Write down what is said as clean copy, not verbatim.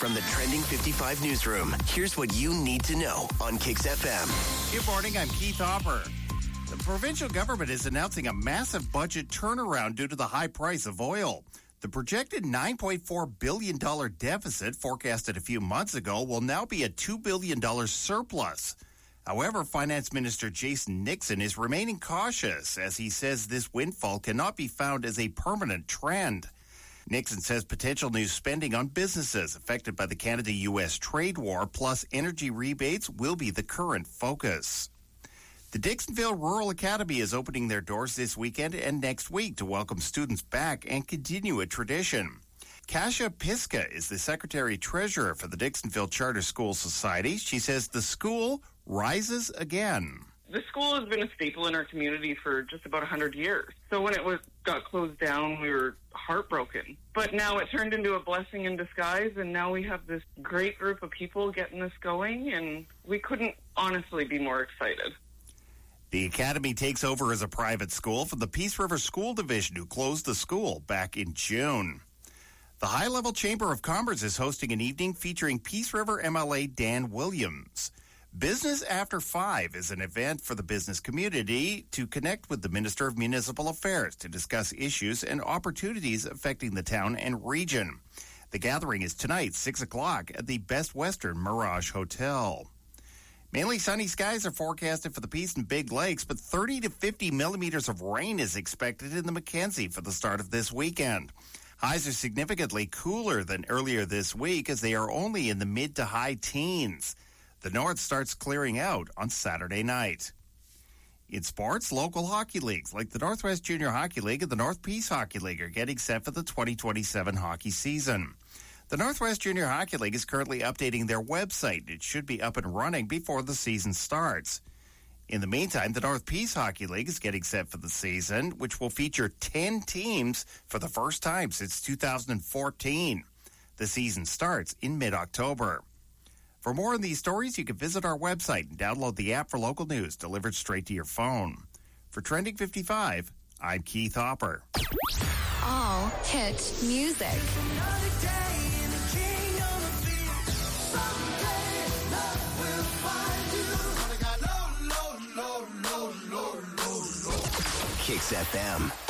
From the Trending 55 newsroom, here's what you need to know on Kix FM. Good morning, I'm Keith Hopper. The provincial government is announcing a massive budget turnaround due to the high price of oil. The projected $9.4 billion deficit forecasted a few months ago will now be a $2 billion surplus. However, Finance Minister Jason Nixon is remaining cautious as he says this windfall cannot be found as a permanent trend. Nixon says potential new spending on businesses affected by the Canada-U.S. trade war plus energy rebates will be the current focus. The Dixonville Rural Academy is opening their doors this weekend and next week to welcome students back and continue a tradition. Kasia Piska is the Secretary-Treasurer for the Dixonville Charter School Society. She says the school rises again. The school has been a staple in our community for just about 100 years. So when it got closed down, we were heartbroken. But now it turned into a blessing in disguise, and now we have this great group of people getting this going, and we couldn't honestly be more excited. The academy takes over as a private school from the Peace River School Division, who closed the school back in June. The High Level Chamber of Commerce is hosting an evening featuring Peace River MLA Dan Williams. Business After 5 is an event for the business community to connect with the Minister of Municipal Affairs to discuss issues and opportunities affecting the town and region. The gathering is tonight, 6 o'clock, at the Best Western Mirage Hotel. Mainly sunny skies are forecasted for the Peace and Big Lakes, but 30 to 50 millimeters of rain is expected in the Mackenzie for the start of this weekend. Highs are significantly cooler than earlier this week as they are only in the mid to high teens. The north starts clearing out on Saturday night. In sports, local hockey leagues like the Northwest Junior Hockey League and the North Peace Hockey League are getting set for the 2027 hockey season. The Northwest Junior Hockey League is currently updating their website. It should be up and running before the season starts. In the meantime, the North Peace Hockey League is getting set for the season, which will feature 10 teams for the first time since 2014. The season starts in mid-October. For more on these stories, you can visit our website and download the app for local news delivered straight to your phone. For Trending 55, I'm Keith Hopper. All hit music. Kix FM.